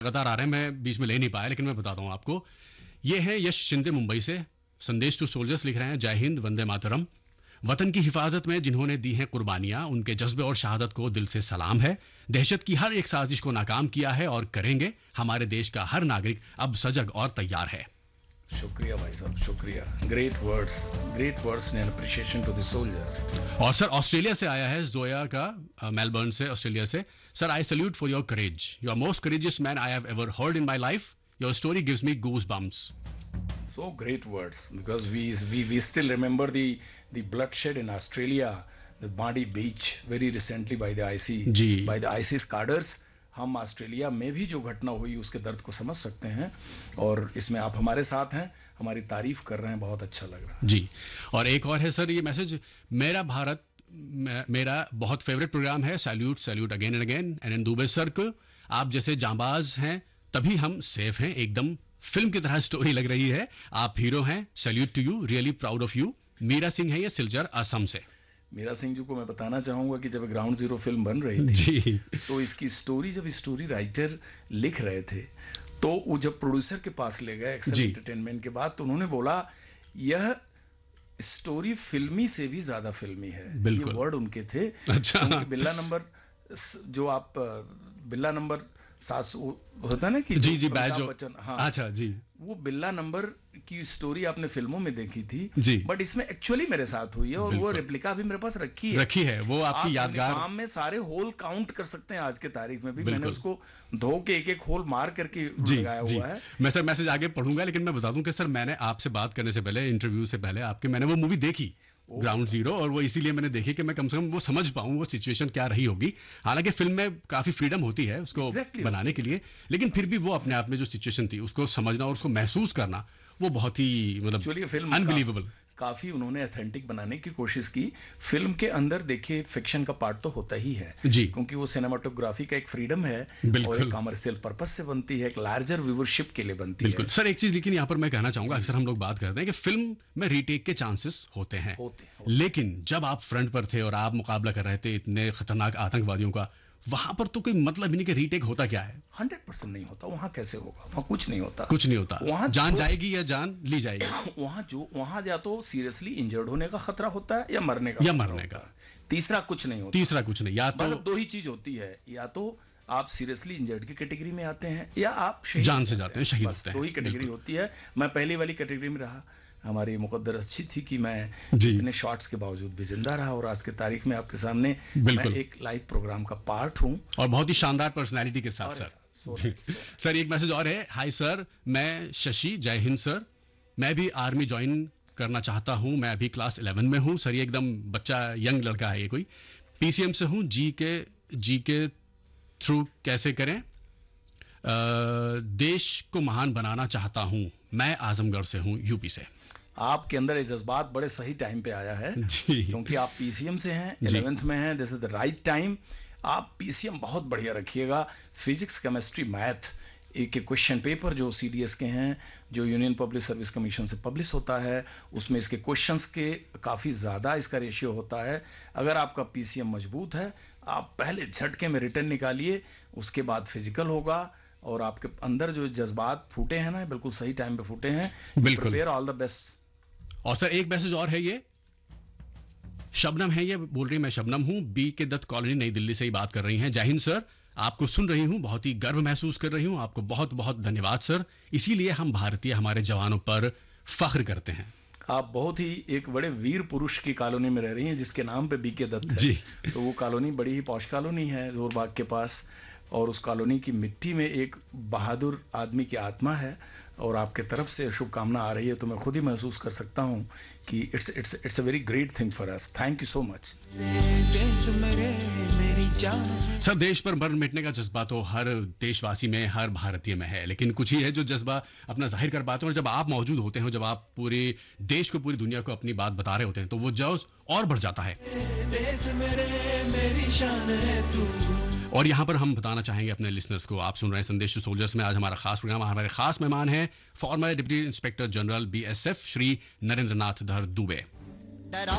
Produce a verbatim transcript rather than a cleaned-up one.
लगातार आ रहे हैं, मैं बीच में ले नहीं पाया, लेकिन मैं बताता हूँ आपको। ये है यश शिंदे मुंबई से, संदेश टू सोल्जर्स लिख रहे हैं, जय हिंद, वंदे मातरम। वतन की हिफाजत में जिन्होंने दी हैं कुर्बानियां, उनके जज्बे और शहादत को दिल से सलाम है। दहशत की हर एक साजिश को नाकाम किया है और करेंगे। हमारे देश का हर नागरिक अब सजग और तैयार है। शुक्रिया भाई साहब, शुक्रिया। Great words, great words and appreciation to the soldiers. और सर ऑस्ट्रेलिया से आया है जोया का, मेलबर्न से, ऑस्ट्रेलिया से। Sir, I salute for your courage, you are most courageous man I have ever heard in my life. Your story gives me goose bumps. So great words, because we we we still remember the the bloodshed in Australia, the Bondi Beach, very recently by the I C by the ISIS cadres. हम Australia में भी जो घटना हुई उसके दर्द को समझ सकते हैं, और इसमें आप हमारे साथ हैं, हमारी तारीफ कर रहे हैं, बहुत अच्छा लग रहा है जी। और एक और है सर ये मैसेज, मेरा भारत मेरा बहुत फेवरेट प्रोग्राम है, salute salute again and again. And in Dubey sir को आप जैसे जांबाज हैं तभी हम सेफ हैं, एकदम फिल्म की तरह स्टोरी लग रही है, आप हीरो हैं, salute to you, really proud of you. Meera Singh है ये सिलचर असम से। मीरा सिंह जी को मैं बताना चाहूँगा कि जब ग्राउंड जीरो फिल्म बन रही थी जी। तो इसकी स्टोरी, जब स्टोरी राइटर लिख रहे थे तो वो जब प्रोड्यूसर के पास ले गए एक्सेल एंटरटेनमेंट के बाद, तो उन्होंने बोला यह स्टोरी फिल्मी से भी ज्यादा फिल्मी है, ये वर्ड उनके थे। अच्छा। उनके बिल्ला नंबर जो आप बिल्ला नंबर सात सौ होता है ना कि जी जी बैजो, बच्चन, हाँ अच्छा जी, वो बिल्ला नंबर की स्टोरी आपने फिल्मों में देखी थी जी, बट इसमें एक्चुअली मेरे साथ हुई है, और वो रेप्लिका भी मेरे पास रखी है रखी है वो आपकी आप यादगार। फार्म में सारे होल काउंट कर सकते हैं आज के तारीख में भी, मैंने उसको धो के एक एक होल मार करके लगाया हुआ है। मैं सर मैसेज आगे पढ़ूंगा, लेकिन मैं बता दूं कि सर मैंने आपसे बात करने से पहले, इंटरव्यू से पहले आपके, मैंने वो मूवी देखी ग्राउंड जीरो, और वो इसीलिए मैंने देखी कि मैं कम से कम वो समझ पाऊं वो सिचुएशन क्या रही होगी। हालांकि फिल्म में काफी फ्रीडम होती है उसको exactly बनाने के लिए, लेकिन फिर भी वो अपने आप में जो सिचुएशन थी उसको समझना और उसको महसूस करना, वो बहुत ही मतलब अनबिलीवेबल। काफी उन्होंने ऑथेंटिक बनाने की कोशिश की। फिल्म के अंदर देखिए फिक्शन का पार्ट तो होता ही है जी, क्योंकि वो सिनेमाटोग्राफी का एक फ्रीडम है और एक कमर्शियल पर्पस से बनती है, एक लार्जर व्यूवरशिप के लिए बनती बिल्कुल। है। सर एक चीज लेकिन यहाँ पर मैं कहना चाहूंगा, अक्सर हम लोग बात करते हैं कि फिल्म में रीटेक के चांसेस होते हैं, होते, होते। लेकिन जब आप फ्रंट पर थे और आप मुकाबला कर रहे थे इतने खतरनाक आतंकवादियों का, वहां पर तो कोई मतलब ही नहीं कि रीटेक होता क्या है। हंड्रेड परसेंट नहीं होता, वहां कैसे होगा, वहां कुछ नहीं होता, कुछ नहीं होता, वहां जान जाएगी या जान ली जाएगी। वहां जो वहां या तो सीरियसली इंजर्ड होने का खतरा होता है या मरने का या मरने का, तीसरा कुछ नहीं होता। तीसरा कुछ नहीं, या तो मतलब दो ही चीज होती है, या तो आप सीरियसली इंजर्ड की कैटेगरी में आते हैं या आप जान से जाते हैं, शहीद होते हैं। दो ही कैटेगरी होती है। मैं पहली वाली कैटेगरी में रहा, हमारी मुकद्दर अच्छी थी कि मैं इतने शॉट्स के बावजूद भी जिंदा रहा, और आज के तारीख में आपके सामने मैं एक लाइव प्रोग्राम का पार्ट हूं, और बहुत ही शानदार पर्सनैलिटी के साथ। Sir so nice, so sir एक मैसेज और है, हाय सर, मैं शशि, जय हिंद सर, मैं भी आर्मी ज्वाइन करना चाहता हूं, मैं अभी क्लास इलेवन में हूं। सर ये एकदम बच्चा यंग लड़का है, ये कोई पीसीएम से हूं, जी के जी के थ्रू कैसे करें, आ, देश को महान बनाना चाहता हूं, मैं आजमगढ़ से हूं, यूपी से। आपके अंदर ये जज्बात बड़े सही टाइम पे आया है क्योंकि आप पीसीएम से हैं, इलेवेंथ में हैं, this is the right time. आप पीसीएम बहुत बढ़िया रखिएगा, फिजिक्स, केमिस्ट्री, मैथ, एक एक क्वेश्चन पेपर जो सीडीएस के हैं, जो यूनियन पब्लिक सर्विस कमीशन से पब्लिश होता है, उसमें इसके क्वेश्चंस के काफ़ी ज़्यादा इसका रेशियो होता है। अगर आपका पीसीएम मजबूत है, आप पहले झटके में रिटर्न निकालिए, उसके बाद फिजिकल होगा, और आपके अंदर जो जज्बात फूटे हैं ना, बिल्कुल सही टाइम पे फूटे हैं। Prepare, all the best. और सर एक मैसेज और है, ये शबनम है, ये बोल रही है, मैं शबनम हूं, बी के दत्त कॉलोनी, नई दिल्ली से ही बात कर रही हैं। जय हिंद सर, आपको सुन रही हूं, बहुत ही गर्व महसूस कर रही हूं, आपको बहुत बहुत धन्यवाद सर, इसीलिए हम भारतीय हमारे जवानों पर फख्र करते हैं। आप बहुत ही एक बड़े वीर पुरुष की कॉलोनी में रह रही हैं जिसके नाम पे बी के दत्त है जी। तो वो कॉलोनी बड़ी ही पॉश कॉलोनी है जोरबाग के पास, और उस कॉलोनी की मिट्टी में एक बहादुर आदमी की आत्मा है, और आपके तरफ से शुभकामना आ रही है, तो मैं खुद ही महसूस कर सकता हूँ कि it's it's it's a very great thing for us. Thank you so much. Sir देश पर मरण मिटने का जज्बा तो हर देशवासी में, हर भारतीय में है, लेकिन कुछ ही है जो जज्बा अपना जाहिर कर पाते हैं, और जब आप मौजूद होते हैं, जब आप पूरे देश को, पूरी दुनिया को अपनी बात बता रहे होते हैं, तो वो जोश और बढ़ जाता है। देश मेरे, मेरी शान है तू। और यहाँ पर हम बताना चाहेंगे अपने लिसनर्स को, आप सुन रहे हैं संदेश टू सोल्जर्स में, आज हमारा खास प्रोग्राम, हमारे खास मेहमान हैं farmer deputy inspector general BSF Shri Narendra नाथ धर दुबे।